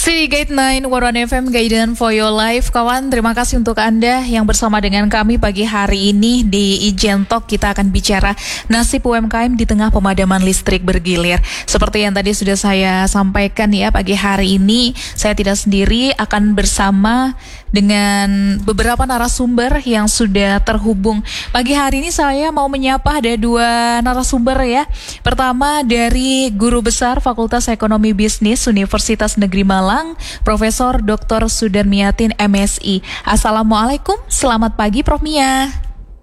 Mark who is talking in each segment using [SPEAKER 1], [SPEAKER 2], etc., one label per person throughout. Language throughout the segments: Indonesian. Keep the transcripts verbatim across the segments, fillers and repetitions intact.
[SPEAKER 1] City Gate sembilan Warwan F M Guidance for Your Life. Kawan, terima kasih untuk Anda yang bersama dengan kami pagi hari ini di Ijen Talk. Kita akan bicara nasib U M K M di tengah pemadaman listrik bergilir. Seperti yang tadi sudah saya sampaikan ya, pagi hari ini saya tidak sendiri, akan bersama dengan beberapa narasumber yang sudah terhubung. Pagi hari ini saya mau menyapa ada dua narasumber ya. Pertama dari Guru Besar Fakultas Ekonomi Bisnis Universitas Negeri Malang, Profesor Doktor Sudarmiatin M Si. Assalamualaikum, selamat pagi Prof Mia.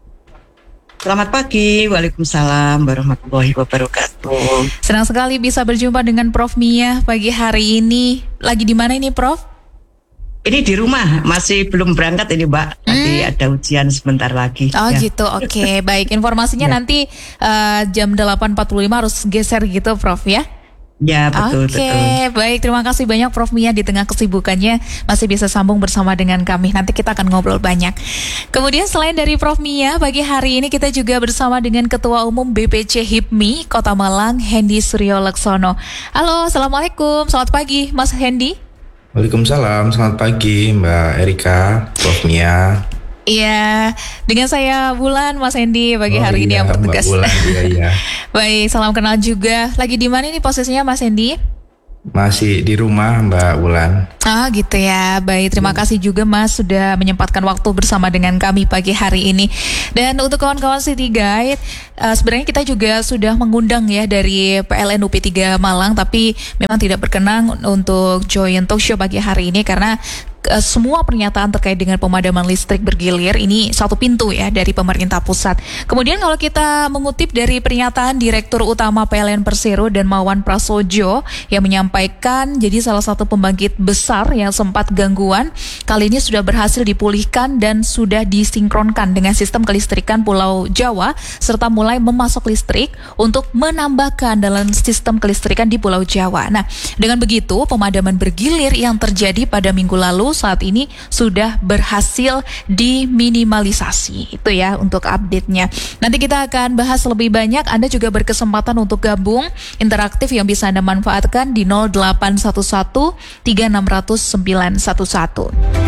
[SPEAKER 2] Selamat pagi, waalaikumsalam warahmatullahi wabarakatuh.
[SPEAKER 1] Senang sekali bisa berjumpa dengan Prof Mia pagi hari ini. Lagi di mana ini Prof?
[SPEAKER 2] Ini di rumah, masih belum berangkat ini Mbak. Nanti hmm. ada ujian sebentar lagi.
[SPEAKER 1] Oh
[SPEAKER 2] ya.
[SPEAKER 1] gitu, oke. Okay. Baik, informasinya ya. nanti uh, jam delapan empat puluh lima harus geser gitu Prof ya?
[SPEAKER 2] Ya betul,
[SPEAKER 1] Oke,
[SPEAKER 2] betul.
[SPEAKER 1] Baik, terima kasih banyak Prof Mia, di tengah kesibukannya masih bisa sambung bersama dengan kami. Nanti kita akan ngobrol banyak. Kemudian selain dari Prof Mia, pagi hari ini kita juga bersama dengan Ketua Umum B P C HIPMI Kota Malang, Hendy Suryo Laksono. Halo, Assalamualaikum, selamat pagi Mas Hendy.
[SPEAKER 3] Waalaikumsalam, selamat pagi Mbak Erika, Prof Mia.
[SPEAKER 1] Iya, dengan saya Bulan, Mas Hendy pagi oh, hari iya, ini yang bertugas.
[SPEAKER 3] Mbak Bulan, iya, iya.
[SPEAKER 1] Baik, salam kenal juga. Lagi di mana ini posisinya Mas Hendy?
[SPEAKER 3] Masih di rumah Mbak Bulan.
[SPEAKER 1] Ah gitu ya, baik, terima hmm. kasih juga Mas sudah menyempatkan waktu bersama dengan kami pagi hari ini. Dan untuk kawan-kawan City Guide, uh, sebenarnya kita juga sudah mengundang ya dari P L N U P tiga Malang, tapi memang tidak berkenan untuk join talk show pagi hari ini karena Uh, semua pernyataan terkait dengan pemadaman listrik bergilir ini satu pintu ya dari pemerintah pusat. Kemudian kalau kita mengutip dari pernyataan Direktur Utama P L N Persero dan Mawan Prasojo yang menyampaikan, jadi salah satu pembangkit besar yang sempat gangguan kali ini sudah berhasil dipulihkan dan sudah disinkronkan dengan sistem kelistrikan Pulau Jawa serta mulai memasok listrik untuk menambahkan dalam sistem kelistrikan di Pulau Jawa. Nah, dengan begitu pemadaman bergilir yang terjadi pada minggu lalu saat ini sudah berhasil diminimalisasi. Itu ya untuk update-nya. Nanti kita akan bahas lebih banyak. Anda juga berkesempatan untuk gabung interaktif yang bisa Anda manfaatkan di nol delapan satu satu tiga enam nol nol sembilan satu satu.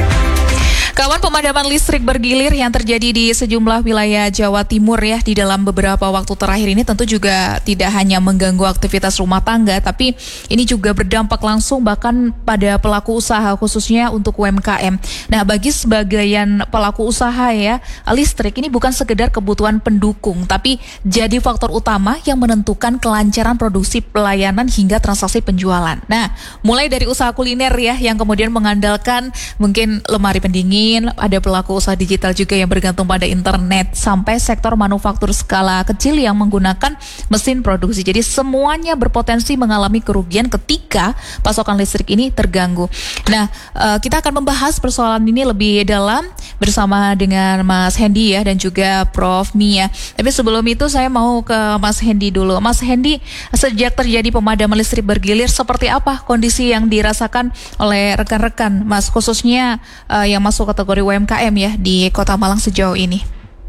[SPEAKER 1] Kawan, pemadaman listrik bergilir yang terjadi di sejumlah wilayah Jawa Timur ya di dalam beberapa waktu terakhir ini tentu juga tidak hanya mengganggu aktivitas rumah tangga, tapi ini juga berdampak langsung bahkan pada pelaku usaha khususnya untuk U M K M. Nah, bagi sebagian pelaku usaha ya, listrik ini bukan sekedar kebutuhan pendukung, tapi jadi faktor utama yang menentukan kelancaran produksi pelayanan hingga transaksi penjualan. Nah, mulai dari usaha kuliner ya yang kemudian mengandalkan mungkin lemari pendingin, ada pelaku usaha digital juga yang bergantung pada internet, sampai sektor manufaktur skala kecil yang menggunakan mesin produksi. Jadi semuanya berpotensi mengalami kerugian ketika pasokan listrik ini terganggu. Nah, kita akan membahas persoalan ini lebih dalam bersama dengan Mas Hendy ya dan juga Prof Mia. Tapi sebelum itu saya mau ke Mas Hendy dulu. Mas Hendy, sejak terjadi pemadaman listrik bergilir, seperti apa kondisi yang dirasakan oleh rekan-rekan Mas, khususnya uh, yang masuk kategori U M K M ya di Kota Malang sejauh ini?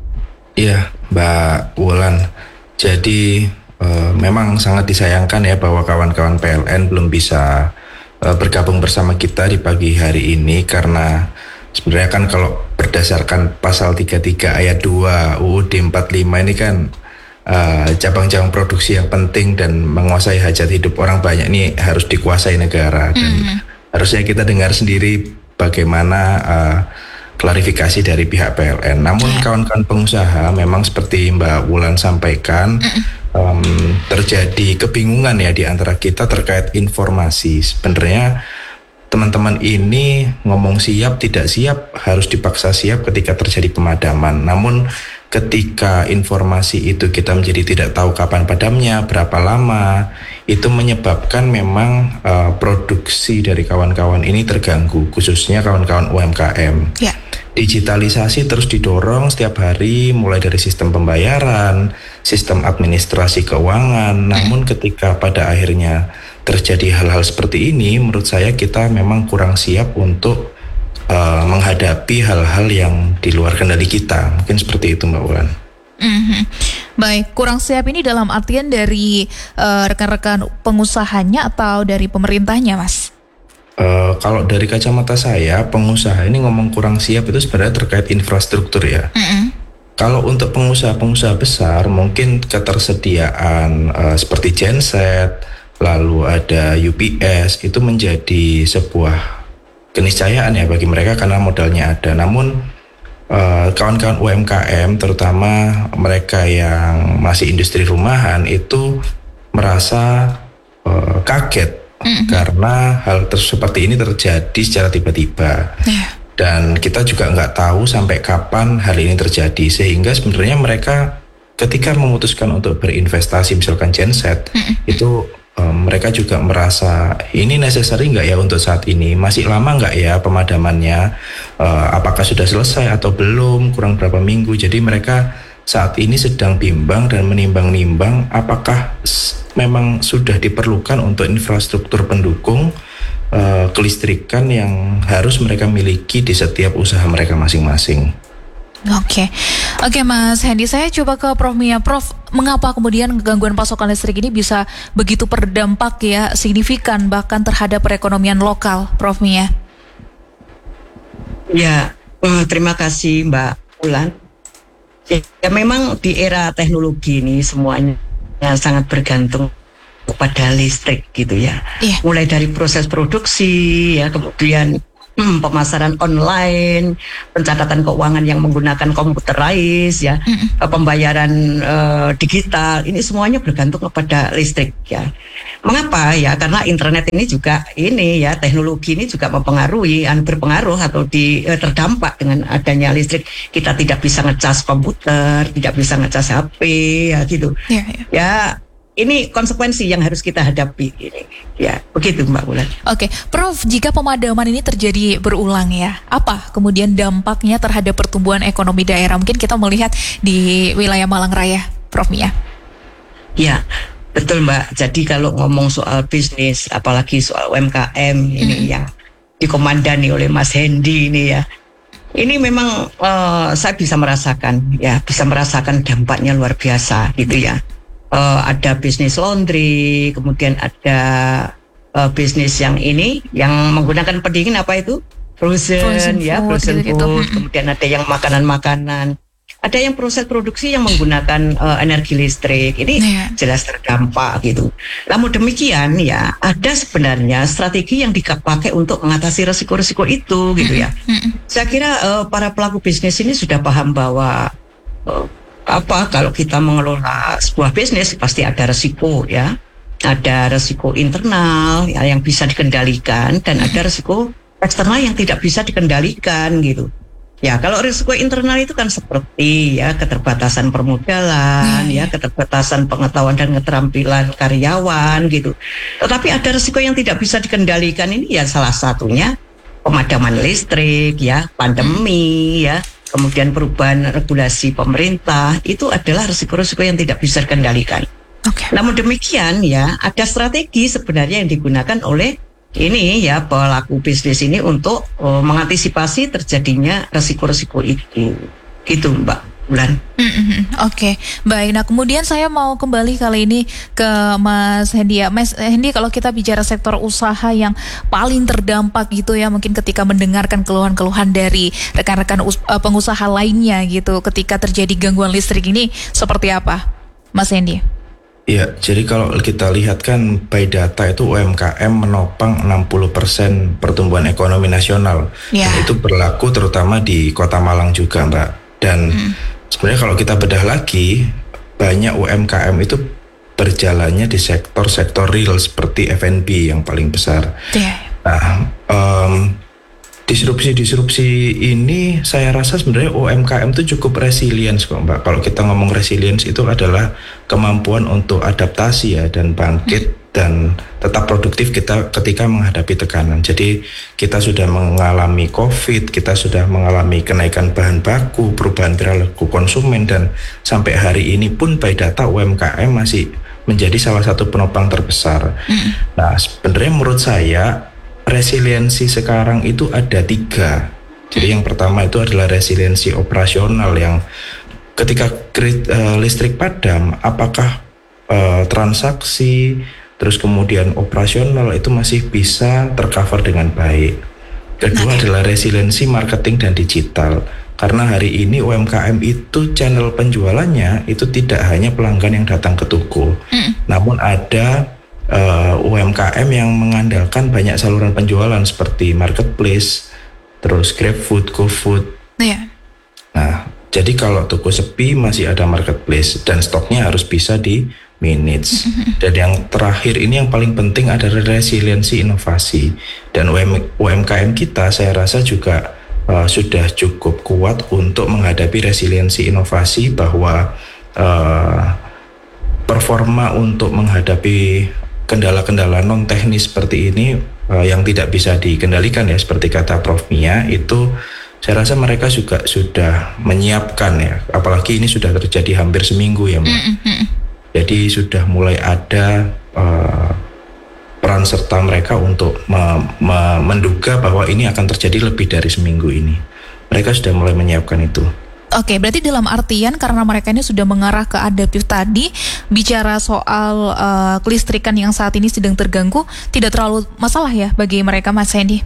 [SPEAKER 3] Iya, Mbak Wulan. Jadi uh, memang sangat disayangkan ya bahwa kawan-kawan P L N belum bisa uh, bergabung bersama kita di pagi hari ini karena sebenarnya kan kalau berdasarkan pasal tiga puluh tiga ayat dua U U D empat puluh lima ini kan uh, cabang-cabang produksi yang penting dan menguasai hajat hidup orang banyak ini harus dikuasai negara. Dan mm-hmm. harusnya kita dengar sendiri bagaimana uh, klarifikasi dari pihak P L N. Namun yeah. kawan-kawan pengusaha memang seperti Mbak Wulan sampaikan, um, terjadi kebingungan ya di antara kita terkait informasi. Sebenarnya teman-teman ini ngomong siap tidak siap harus dipaksa siap ketika terjadi pemadaman. Namun ketika informasi itu kita menjadi tidak tahu kapan padamnya, berapa lama, itu menyebabkan memang uh, produksi dari kawan-kawan ini terganggu, khususnya kawan-kawan U M K M. Yeah. Digitalisasi terus didorong setiap hari, mulai dari sistem pembayaran, sistem administrasi keuangan. Namun ketika pada akhirnya terjadi hal-hal seperti ini, menurut saya kita memang kurang siap untuk uh, menghadapi hal-hal yang di luar kendali kita. Mungkin seperti itu Mbak Wulan.
[SPEAKER 1] Mm-hmm. Baik, kurang siap ini dalam artian dari uh, rekan-rekan pengusahanya atau dari pemerintahnya, Mas?
[SPEAKER 3] uh, kalau dari kacamata saya, pengusaha ini ngomong kurang siap itu sebenarnya terkait infrastruktur ya.
[SPEAKER 1] Mm-mm.
[SPEAKER 3] Kalau untuk pengusaha-pengusaha besar, mungkin ketersediaan uh, seperti genset, lalu ada U P S, itu menjadi sebuah keniscayaan ya bagi mereka karena modalnya ada. Namun uh, kawan-kawan U M K M, terutama mereka yang masih industri rumahan, itu merasa uh, kaget mm-hmm. karena hal ter- seperti ini terjadi secara tiba-tiba. Yeah. Dan kita juga nggak tahu sampai kapan hal ini terjadi, sehingga sebenarnya mereka ketika memutuskan untuk berinvestasi misalkan genset mm-hmm. itu um, mereka juga merasa ini necessary nggak ya untuk saat ini, masih lama nggak ya pemadamannya, uh, apakah sudah selesai atau belum, kurang berapa minggu. Jadi mereka saat ini sedang bimbang dan menimbang-nimbang apakah memang sudah diperlukan untuk infrastruktur pendukung Uh, kelistrikan yang harus mereka miliki di setiap usaha mereka masing-masing.
[SPEAKER 1] Oke, okay. oke okay, Mas Hendy, saya coba ke Prof Mia. Prof, mengapa kemudian gangguan pasokan listrik ini bisa begitu berdampak ya signifikan bahkan terhadap perekonomian lokal, Prof Mia?
[SPEAKER 2] Ya, uh, terima kasih Mbak Ulan. Ya, ya memang di era teknologi ini semuanya sangat bergantung kepada listrik gitu ya, yeah. mulai dari proses produksi ya, kemudian hmm, pemasaran online, pencatatan keuangan yang menggunakan computerized ya, mm-hmm. pembayaran uh, digital, ini semuanya bergantung kepada listrik ya. Mengapa ya? Karena internet ini juga ini ya, teknologi ini juga mempengaruhi, berpengaruh atau di uh, terdampak dengan adanya listrik. Kita tidak bisa ngecas komputer, tidak bisa ngecas H P ya gitu. Yeah, yeah. Ya. Ini konsekuensi yang harus kita hadapi ini. Ya, begitu Mbak Bulan.
[SPEAKER 1] Oke, Prof, jika pemadaman ini terjadi berulang ya, apa kemudian dampaknya terhadap pertumbuhan ekonomi daerah? Mungkin kita melihat di wilayah Malang Raya, Prof Mia.
[SPEAKER 2] Ya, betul Mbak. Jadi kalau ngomong soal bisnis, apalagi soal U M K M ini mm. yang dikomandani oleh Mas Hendy ini ya. Ini memang uh, saya bisa merasakan ya, bisa merasakan dampaknya luar biasa gitu ya. Uh, ada bisnis laundry, kemudian ada uh, bisnis yang ini yang menggunakan pendingin apa itu frozen, frozen ya food, frozen gitu, food, gitu. Kemudian ada yang makanan-makanan, ada yang proses produksi yang menggunakan uh, energi listrik. Ini yeah. jelas terdampak gitu. Namun demikian ya, ada sebenarnya strategi yang dipakai untuk mengatasi risiko-risiko itu gitu ya. Mm-hmm. Saya kira uh, para pelaku bisnis ini sudah paham bahwa uh, apa kalau kita mengelola sebuah bisnis pasti ada resiko ya, ada resiko internal ya, yang bisa dikendalikan dan ada resiko eksternal yang tidak bisa dikendalikan gitu ya. Kalau resiko internal itu kan seperti ya keterbatasan permodalan ya, keterbatasan pengetahuan dan keterampilan karyawan gitu. Tetapi ada resiko yang tidak bisa dikendalikan, ini ya salah satunya pemadaman listrik ya, pandemi ya, kemudian perubahan regulasi pemerintah, itu adalah risiko-risiko yang tidak bisa dikendalikan. Okay. Namun demikian ya, ada strategi sebenarnya yang digunakan oleh ini ya pelaku bisnis ini untuk uh, mengantisipasi terjadinya risiko-risiko itu. Gitu Mbak Bulan.
[SPEAKER 1] Mm-hmm. Oke, okay. Baik. Nah kemudian saya mau kembali kali ini ke Mas Hendy ya. Mas Hendy, kalau kita bicara sektor usaha yang paling terdampak gitu ya, mungkin ketika mendengarkan keluhan-keluhan dari rekan-rekan us- pengusaha lainnya gitu, ketika terjadi gangguan listrik ini seperti apa, Mas Hendy?
[SPEAKER 3] Iya, jadi kalau kita lihat kan by data itu U M K M menopang enam puluh persen pertumbuhan ekonomi nasional. Yeah. Dan itu berlaku terutama di Kota Malang juga, Mbak. Dan mm. sebenarnya kalau kita bedah lagi, banyak U M K M itu berjalannya di sektor-sektor real seperti F and B yang paling besar. Yeah. Nah, um, disrupsi-disrupsi ini saya rasa sebenarnya U M K M itu cukup resilience kok Mbak. Kalau kita ngomong resilience itu adalah kemampuan untuk adaptasi ya dan bangkit hmm. dan tetap produktif kita ketika menghadapi tekanan. Jadi kita sudah mengalami COVID, kita sudah mengalami kenaikan bahan baku, perubahan perilaku konsumen, dan sampai hari ini pun by data U M K M masih menjadi salah satu penopang terbesar. Hmm. Nah sebenarnya menurut saya resiliensi sekarang itu ada tiga. Jadi yang pertama itu adalah resiliensi operasional yang ketika grid, uh, listrik padam, apakah uh, transaksi terus kemudian operasional itu masih bisa tercover dengan baik. Kedua adalah resiliensi marketing dan digital. Karena hari ini U M K M itu channel penjualannya itu tidak hanya pelanggan yang datang ke toko, mm. namun ada uh, U M K M yang mengandalkan banyak saluran penjualan seperti marketplace, terus GrabFood, GoFood. Yeah. Nah, jadi kalau toko sepi masih ada marketplace dan stoknya harus bisa di manage. Dan yang terakhir ini yang paling penting adalah resiliensi inovasi. Dan U M K M kita saya rasa juga uh, sudah cukup kuat untuk menghadapi resiliensi inovasi, bahwa uh, performa untuk menghadapi kendala-kendala non teknis seperti ini uh, yang tidak bisa dikendalikan ya, seperti kata Prof Mia, itu saya rasa mereka juga sudah menyiapkan ya, apalagi ini sudah terjadi hampir seminggu ya Mbak. Mm-hmm. Jadi sudah mulai ada uh, peran serta mereka untuk me- me- menduga bahwa ini akan terjadi lebih dari seminggu ini. Mereka sudah mulai menyiapkan itu.
[SPEAKER 1] Oke, berarti dalam artian karena mereka ini sudah mengarah ke adaptif tadi, bicara soal uh, kelistrikan yang saat ini sedang terganggu, tidak terlalu masalah ya bagi mereka, Mas Hendy?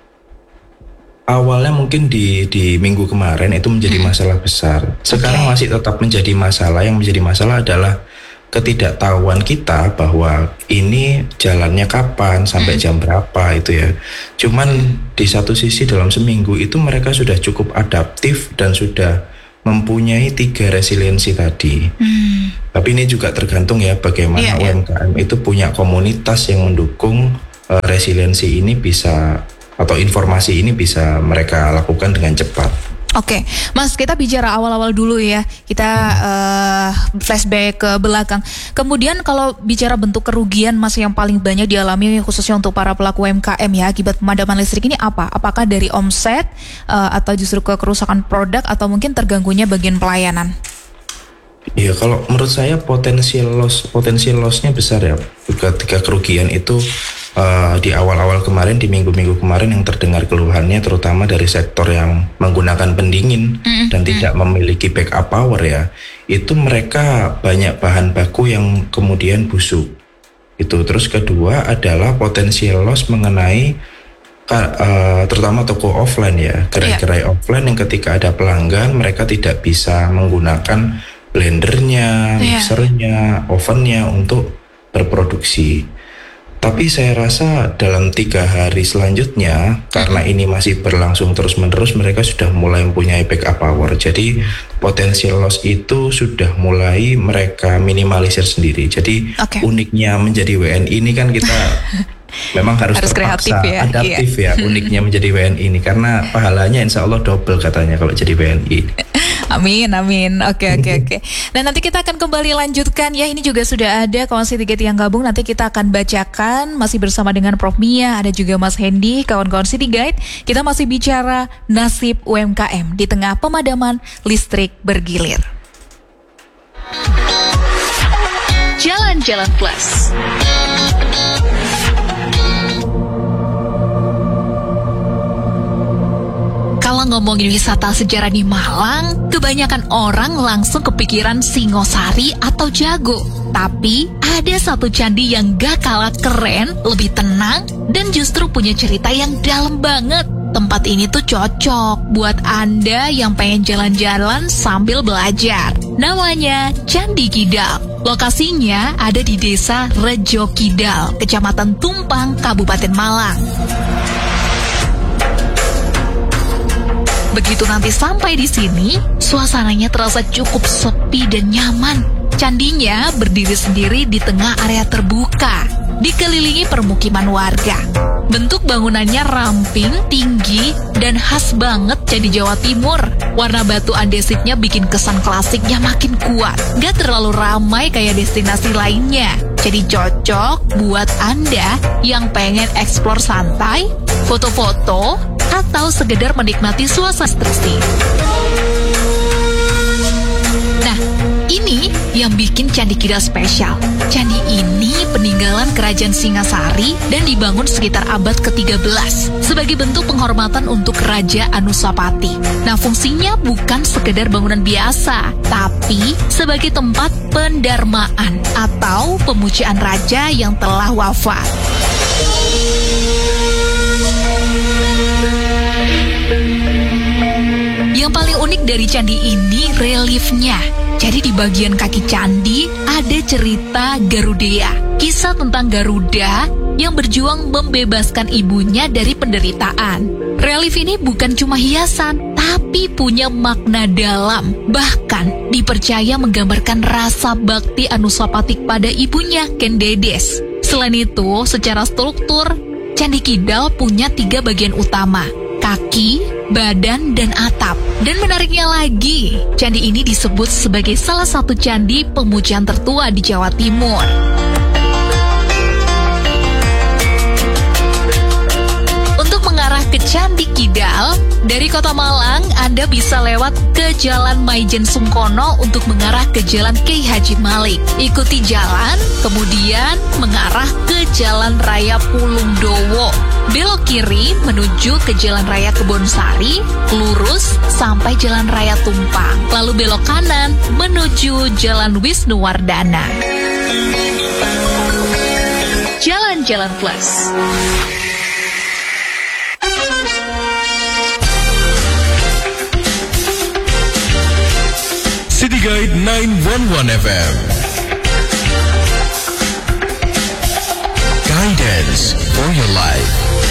[SPEAKER 3] Awalnya mungkin di di minggu kemarin itu menjadi masalah besar. Sekarang okay. masih tetap menjadi masalah. Yang menjadi masalah adalah ketidaktahuan kita bahwa ini jalannya kapan, sampai jam berapa itu ya. Cuman di satu sisi dalam seminggu itu mereka sudah cukup adaptif dan sudah mempunyai tiga resiliensi tadi. Hmm. Tapi ini juga tergantung ya bagaimana yeah, yeah. U M K M itu punya komunitas yang mendukung uh, resiliensi ini bisa, atau informasi ini bisa mereka lakukan dengan cepat.
[SPEAKER 1] Oke, Mas, kita bicara awal-awal dulu ya. Kita uh, flashback ke belakang. Kemudian kalau bicara bentuk kerugian, Mas, yang paling banyak dialami khususnya untuk para pelaku U M K M ya akibat pemadaman listrik ini apa? Apakah dari omset uh, atau justru ke kerusakan produk atau mungkin terganggunya bagian pelayanan?
[SPEAKER 3] Iya, kalau menurut saya potensial loss potensial lossnya besar ya. Ketika kerugian itu uh, di awal-awal kemarin, di minggu-minggu kemarin yang terdengar keluhannya terutama dari sektor yang menggunakan pendingin mm-hmm. dan tidak memiliki backup power ya. Itu mereka banyak bahan baku yang kemudian busuk. Itu terus kedua adalah potensial loss mengenai uh, terutama toko offline ya, gerai-gerai yeah. offline yang ketika ada pelanggan mereka tidak bisa menggunakan blendernya, yeah. mixernya, ovennya untuk berproduksi. Tapi saya rasa dalam tiga hari selanjutnya, karena ini masih berlangsung terus-menerus, mereka sudah mulai mempunyai backup power. Jadi potensial loss itu sudah mulai mereka minimalisir sendiri. Jadi okay. uniknya menjadi W N I ini kan kita memang harus, harus terpaksa ya, adaptif iya. ya uniknya menjadi W N I ini, karena pahalanya insya Allah double katanya kalau jadi W N I.
[SPEAKER 1] Amin, amin. Oke, oke, oke. Dan nanti kita akan kembali lanjutkan ya. Ini juga sudah ada kawan City Guide yang gabung. Nanti kita akan bacakan masih bersama dengan Prof Mia, ada juga Mas Hendy, kawan-kawan City Guide. Kita masih bicara nasib U M K M di tengah pemadaman listrik bergilir.
[SPEAKER 4] Jalan-jalan plus. Kalau ngomongin wisata sejarah di Malang, kebanyakan orang langsung kepikiran Singosari atau Jago. Tapi ada satu candi yang gak kalah keren, lebih tenang, dan justru punya cerita yang dalam banget. Tempat ini tuh cocok buat Anda yang pengen jalan-jalan sambil belajar. Namanya Candi Kidal. Lokasinya ada di Desa Rejo Kidal, Kecamatan Tumpang, Kabupaten Malang. Begitu nanti sampai di sini, suasananya terasa cukup sepi dan nyaman. Candinya berdiri sendiri di tengah area terbuka, dikelilingi permukiman warga. Bentuk bangunannya ramping, tinggi, dan khas banget candi Jawa Timur. Warna batu andesitnya bikin kesan klasiknya makin kuat. Gak terlalu ramai kayak destinasi lainnya. Jadi cocok buat Anda yang pengen eksplor santai, foto-foto, atau sekedar menikmati suasana street. Nah, Ini yang bikin Candi Kidal spesial. Candi ini peninggalan Kerajaan Singasari dan dibangun sekitar abad ke tiga belas sebagai bentuk penghormatan untuk Raja Anusapati. Nah, fungsinya bukan sekedar bangunan biasa, tapi sebagai tempat pendarmaan atau pemujaan raja yang telah wafat. Yang paling unik dari candi ini reliefnya. Jadi di bagian kaki candi ada cerita Garudea, kisah tentang Garuda yang berjuang membebaskan ibunya dari penderitaan. Relief ini bukan cuma hiasan, tapi punya makna dalam. Bahkan dipercaya menggambarkan rasa bakti Anusapati pada ibunya, Kendedes. Selain itu, secara struktur, Candi Kidal punya tiga bagian utama: kaki, badan, dan atap. Dan menariknya lagi, candi ini disebut sebagai salah satu candi pemujaan tertua di Jawa Timur. Untuk mengarah ke Candi Kidal, dari Kota Malang, Anda bisa lewat ke Jalan Maijen Sungkono untuk mengarah ke Jalan Kiai Haji Malik. Ikuti jalan, kemudian mengarah ke Jalan Raya Pulungdowo. Belok kiri menuju ke Jalan Raya Kebonsari, lurus sampai Jalan Raya Tumpang. Lalu belok kanan menuju Jalan Wisnuwardana. Jalan-Jalan Plus.
[SPEAKER 5] City Guide nine one one F M. Guidance for your life.